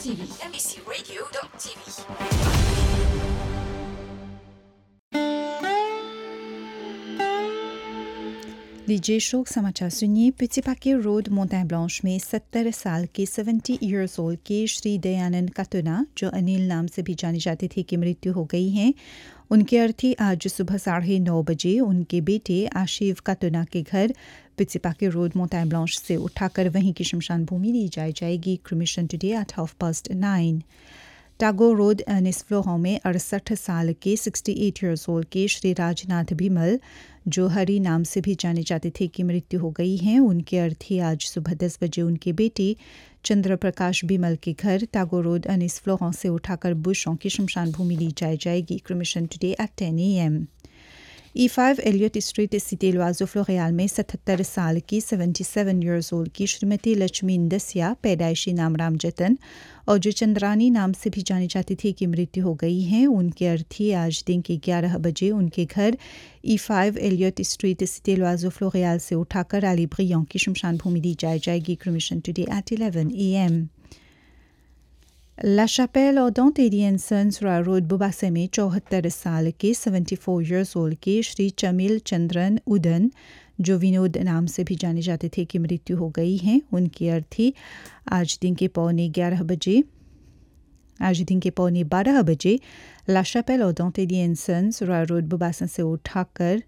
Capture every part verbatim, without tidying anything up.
t v m b c radio dot t v लीजिए शोक समाचार सुनिए। पिचिपाके रोड मोंटाइन ब्लांच में सत्तर साल के सेवेंटी ईयर्स ओल्ड के श्री दयानंद कातुना, जो अनिल नाम से भी जाने जाते थे, की मृत्यु हो गई है। उनके अर्थी आज सुबह साढ़े नौ बजे उनके बेटे आशिफ कातुना के घर पिचिपाके रोड मोंटाइन ब्लांच से उठाकर वहीं की शमशान भूमि ली जाई जाएगी। Cremation today at half past nine. Tagore road अर्निस फ्लोहा में अड़सठ साल के सिक्सटी एट ईयर्स ओल्ड के श्री राजनाथ बिमल, जो हरि नाम से भी जाने जाते थे, की मृत्यु हो गई है। उनके अर्थी आज सुबह दस बजे उनके बेटे चंद्र प्रकाश बिमल के घर टागोर रोड अर्निस फ्लोहा से उठाकर बुशों की शमशान भूमि ली जाई जाएगी। Cremation today at ten A M. E five Elliott street city लुआजो फ्लोरियाल में सतहत्तर साल की सेवेंटी सेवन ईयर्स ओल्ड की श्रीमती लक्ष्मी दसिया, पैदाइशी नाम राम जतन और जो चंद्रानी नाम से भी जानी जाती थी, की मृत्यु हो गई है। उनके अर्थी आज दिन के ग्यारह बजे उनके घर ई फाइव एलियट स्ट्रीट सिटी लुआजो फ्लोरियाल से उठाकर अली ब्रियों की शमशान भूमि ली जाई जाएगी। Cremation today at eleven A M. ला शापेल और डॉन्टेरियन सन्स रोड बुबासे में चौहत्तर साल के सेवेंटी फोर ईयर्स ओल्ड के श्री चमिल चंद्रन उदन, जो विनोद नाम से भी जाने जाते थे, की मृत्यु हो गई है। उनकी अर्थी आज दिन के पौने ग्यारह बजे आज दिन के पौने बारह बजे ला शापेल और डॉन्टेरियन सन्स रोड बुबासे से उठाकर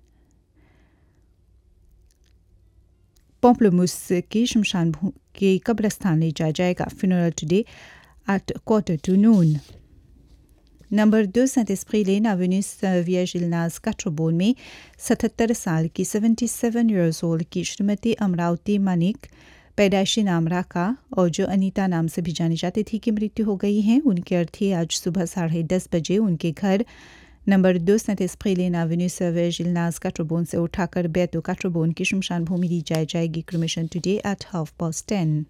पॉम्पलमूस की शमशान भूमि के कब्रस्तान ले जाया जाएगा। Funeral today at quarter to noon. Number दो सेंट एस्प्री लेन एवेन्यू सर्विया जिलनाज काट्रोबोन में सतहत्तर साल की सेवेंटी सेवन ईयर्स ओल्ड की श्रीमती अमरावती मानिक, पैदाइशी नाम राका और जो अनीता नाम से भी जानी जाती थी, की मृत्यु हो गई है। उनके अर्थी आज सुबह साढ़े दस बजे उनके घर नंबर दो सेंट एस्प्री लेन एवेन्यू सर्विया जिलनाज काट्रोबोन से उठाकर बेतो काट्रोबोन की शमशान भूमि ली जाई जाएगी। Cremation today at half past ten.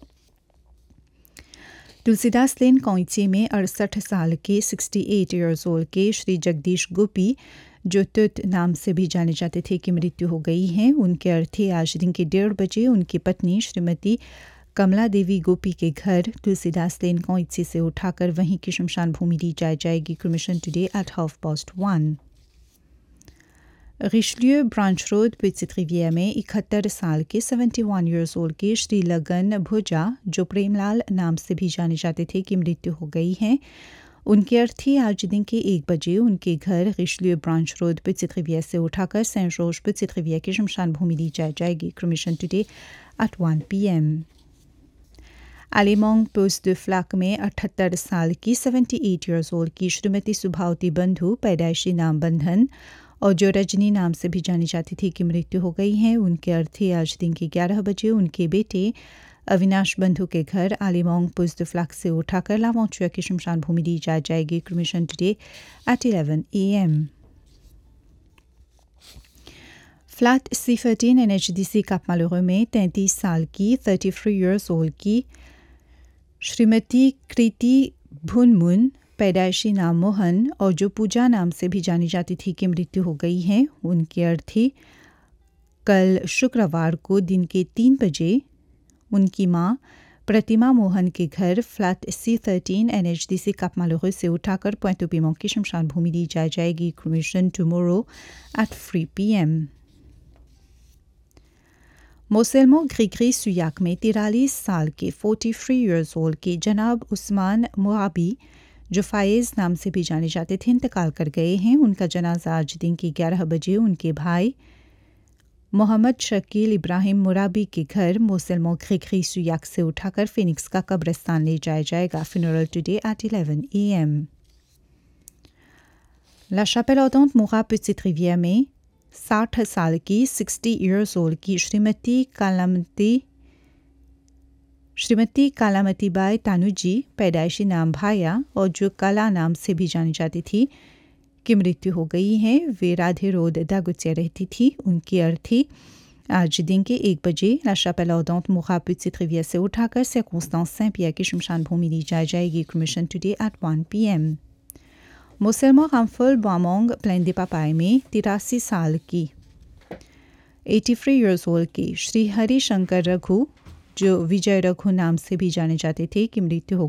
Tulsidas लेन कौंची में अड़सठ साल के सिक्सटी एट ईयर्स ओल्ड के श्री जगदीश गोपी, जो तुत नाम से भी जाने जाते थे, की मृत्यु हो गई है। उनके अर्थी आज दिन के डेढ़ बजे उनकी पत्नी श्रीमती कमला देवी गोपी के घर तुलसीदास लेन कौंची से उठाकर वहीं की शमशान भूमि ली जाई जाएगी। Cremation today at half past one. रिशलियो branch road पिचित रिवियर में इकहत्तर साल के सेवेंटी वन ईयर्स ओल्ड के श्री लगन भुजा, जो प्रेमलाल नाम से भी जाने जाते थे, की मृत्यु हो गई है। उनके अर्थी आज दिन के एक बजे उनके घर रिशलियो ब्रांच रोड पिचित रिवियर से उठाकर सेंट रोज पिचित रिवियर की शमशान भूमि ली जाई जाएगी। Cremation today at one P M. आलिमोंग post de फ्लैक में अठहत्तर साल की सेवेंटी एट ईयर्स ओल्ड की श्रीमती सुभावती बंधु, पैदाइशी नाम बंधन और जो रजनी नाम से भी जानी जाती थी, की मृत्यु हो गई है। उनके अर्थी आज दिन के ग्यारह बजे उनके बेटे अविनाश बंधु के घर आलिमोंग पोस्ट फ्लैक से उठाकर लावोंचुआ की शमशान भूमि ली जा जाएगी। Cremation today at eleven A M. Flat C thirteen N H D C कापमालोरो में तैंतीस साल की थर्टी थ्री ईयर्स ओल्ड की श्रीमती कृति भुनमुन, पैदाइशी नाम मोहन और जो पूजा नाम से भी जानी जाती थी, की मृत्यु हो गई है। उनके अर्थी कल शुक्रवार को दिन के तीन बजे उनकी मां प्रतिमा मोहन के घर flat C thirteen N H D C कापमालोरो से उठाकर पोइंटो पिमों की शमशान भूमि ली जाई जाएगी। Cremation tomorrow at three P M. मोसेलमो ग्रीगरी सुयाक में तिरालीस साल के फोर्टी थ्री ईयर्स ओल्ड के जनाब उस्मान मुआबी, जो फायज़ नाम से भी जाने जाते थे, इंतकाल कर गए हैं। उनका जनाजा आज दिन के ग्यारह बजे उनके भाई मोहम्मद शकील इब्राहिम मुराबी के घर मोसेलमो ग्रीगरी सुयाक से उठाकर फिनिक्स का कब्रस्तान ले जाया जाएगा। Funeral today at eleven A M. ला शापेल ऑर्डेंट मोरा पिचित रिवियर में साठ साल की सिक्सटी ईयर्स ओल्ड की श्रीमती कालामती श्रीमती कालामती बाई तानुजी, पैदाइशी नाम भाया और जो कला नाम से भी जानी जाती थी, की मृत्यु हो गई है। वे राधे रोड दागुचिया रहती थी। उनकी अर्थी आज दिन के एक बजे ला शापेल ऑर्डेंट मोरा पिचित रिवियर से उठाकर सर्कंस्टेंस सेंट पियर की शमशान भूमि ली जाई जाएगी। Cremation today at one P M. मोसेलमो Ramphal बामोंग plane दे पापाई में तिरासी साल की एटी थ्री ईयर्स ओल्ड की श्री हरि शंकर रघु, जो विजय रघु नाम से भी जाने जाते थे, की मृत्यु हो